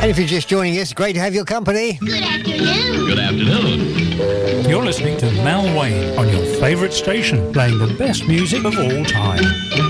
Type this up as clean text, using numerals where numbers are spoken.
And if you're just joining us, great to have your company. Good afternoon. Good afternoon. You're listening to Mal Wayne on your favourite station, playing the best music of all time.